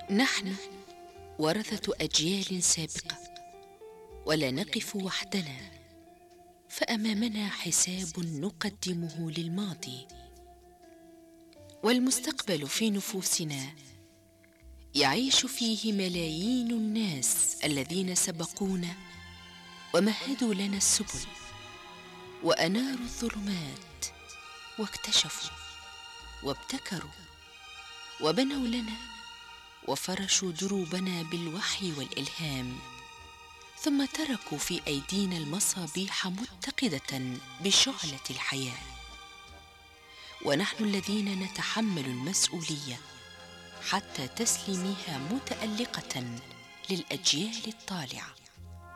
نحن ورثة أجيال سابقة، ولا نقف وحدنا، فأمامنا حساب نقدمه للماضي، والمستقبل في نفوسنا يعيش فيه ملايين الناس الذين سبقونا ومهدوا لنا السبل وأناروا الظلمات واكتشفوا وابتكروا وبنوا لنا وفرشوا دروبنا بالوحي والإلهام، ثم تركوا في أيدينا المصابيح متقدة بشعلة الحياة، ونحن الذين نتحمل المسؤولية حتى تسليمها متألقة للأجيال الطالعة.